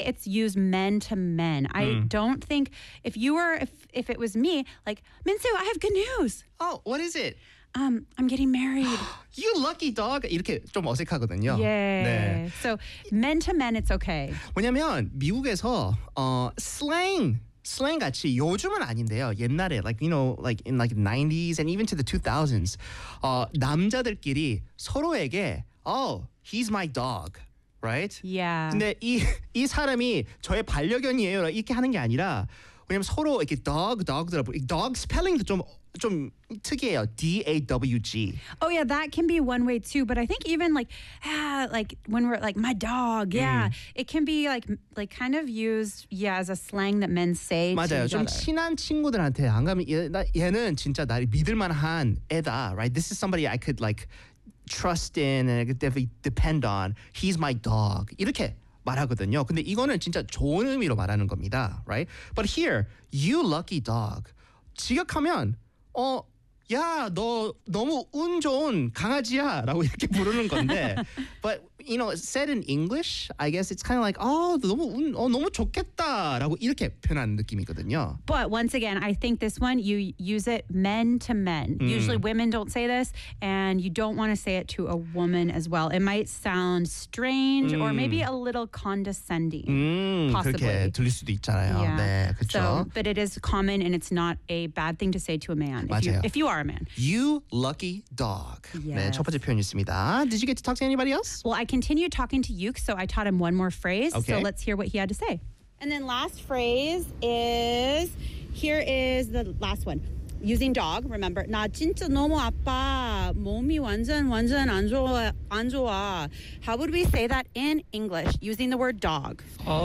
it's used men to men. I don't think if it was me, like, Minsu, I have good news. Oh, what is it? I'm getting married. You lucky dog. 이렇게 좀 어색하거든요. Yeah. 네. So men to men, it's okay. 왜냐면 미국에서 slang 같이 요즘은 아닌데요. 옛날에 like in like 90s and even to the 2000s 남자들끼리 서로에게 he's my dog. Right? Yeah. 근데 이 사람이 저의 반려견이에요. 이렇게 하는 게 아니라 왜냐면 서로 이렇게 dog 스펠링도 좀 특이해요. DAWG. Oh yeah, that can be one way too. But I think even like when we're like my dog, it can be like kind of used as a slang that men say. 맞아요. to each 좀 other. 친한 친구들한테 안 가면 얘는 진짜 나를 믿을 만한 애다. Right? This is somebody I could like trust in and I could definitely depend on. He's my dog. 이렇게 말하거든요. 근데 이거는 진짜 좋은 의미로 말하는 겁니다. Right? But here, you lucky dog. 직역하면 야, 너 너무 운 좋은 강아지야라고 이렇게 부르는 건데, but said in English, I guess it's kind of like 너무 좋겠다라고 이렇게 표현하는 느낌이거든요. But once again, I think this one you use it men to men. Usually women don't say this, and you don't want to say it to a woman as well. It might sound strange or maybe a little condescending. Possibly. 그렇게 들릴 수도 있잖아요. Yeah. 네, 그렇죠. So, but it is common, and it's not a bad thing to say to a man. 맞아요. If you are a man. You lucky dog. 네, Yes. 첫 번째 표현이었습니다. Did you get to talk to anybody else? Well, I continued talking to Yuke, so I taught him one more phrase. Okay. So let's hear what he had to say. And then last phrase is, here is the last one. Using dog, remember. 나 진짜 너무 아파. 몸이 완전 안 좋아. How would we say that in English using the word dog?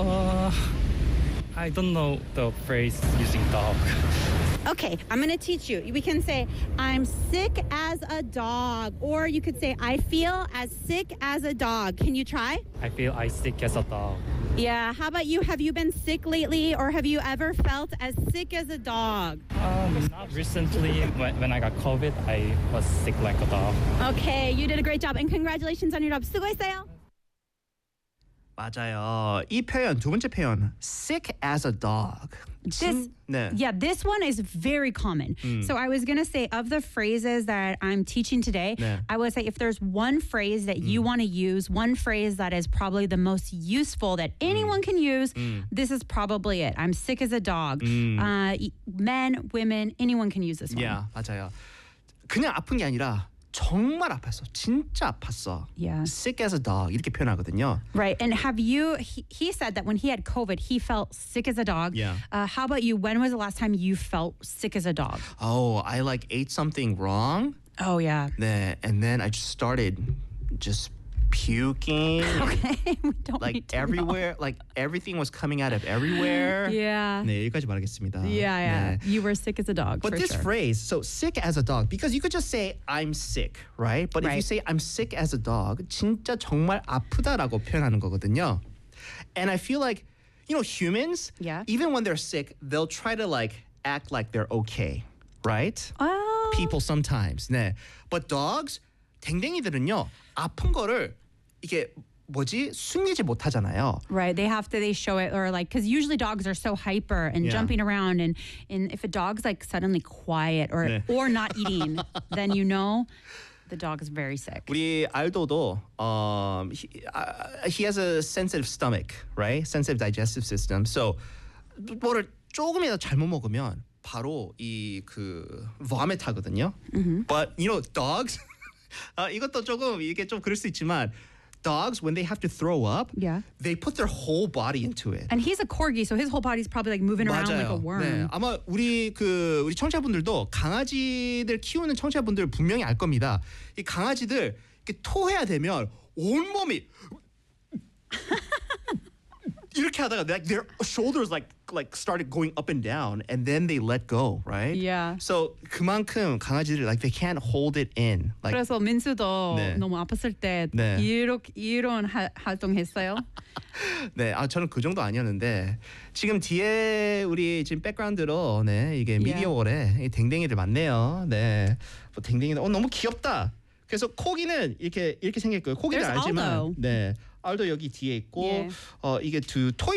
I don't know the phrase using dog. Okay, I'm going to teach you. We can say, I'm sick as a dog. Or you could say, I feel as sick as a dog. Can you try? I feel I sick as a dog. Yeah, how about you? Have you been sick lately? Or have you ever felt as sick as a dog? Not recently. When I got COVID, I was sick like a dog. Okay, you did a great job. And congratulations on your job. 수고했어요. 맞아요. 이 표현, 두 번째 표현, sick as a dog. This one is very common. So I was going to say, of the phrases that I'm teaching today, 네. I would say if there's one phrase that you want to use, one phrase that is probably the most useful that anyone can use, this is probably it. I'm sick as a dog. Men, women, anyone can use this one. Yeah, 맞아요. 그냥 아픈 게 아니라 정말 아팠어. 진짜 아팠어. Yeah. Sick as a dog 이렇게 표현하거든요. Right. And he said that when he had COVID, he felt sick as a dog. Yeah. How about you? When was the last time you felt sick as a dog? Oh, I like ate something wrong. Oh, yeah. 네, and then I just started just puking. Okay. We don't Like need to know. everywhere, like everything was coming out of everywhere. Yeah. 네, 여기까지 말하겠습니다. Yeah. 네. You were sick as a dog. But for this sure. phrase, so sick as a dog, because you could just say I'm sick, right? But if you Right. say I'm sick as a dog, 진짜 정말 아프다라고 표현하는 거거든요. And I feel like, humans, Yeah. even when they're sick, they'll try to like act like they're okay, right? Oh. People sometimes. 네. But dogs, 댕댕이들은요, 아픈 거를 이게 숨기지 못하잖아요. Right. They show it, or like, because usually dogs are so hyper and Yeah. jumping around, and if a dog's like suddenly quiet or 네. or not eating, then the dog is very sick. 우리 알도도 he has a sensitive stomach, right? Sensitive digestive system. So 뭐를 조금이라도 잘못 먹으면 바로 vomit 하거든요. But dogs 이것도 조금 이게 좀 그럴 수 있지만 dogs, when they have to throw up, Yeah. they put their whole body into it. And he's a corgi, so his whole body's probably like moving around like a 맞아요. worm. 네, 아마 우리 청취자분들도 강아지들 키우는 청취자분들 분명히 알 겁니다. 이 강아지들 이렇게 토해야 되면 온 몸이 이렇게 하다가 their shoulders like started going up and down, and then they let go, right? Yeah. So 그만큼 강아지들이 like they can't hold it in. Like 그래서 민수도 네. 너무 아팠을 때 네. 이런 활동했어요. 네, 저는 그 정도 아니었는데 지금 뒤에 우리 지금 백그라운드로 이게 미디어월에 이 댕댕이들 많네요. 네, 뭐 댕댕이들 너무 귀엽다. 그래서 코기는 이렇게 생겼고요. 코기는 There's 알지만, Aldo. 네, 알도 여기 뒤에 있고 Yeah. 이게 두 토이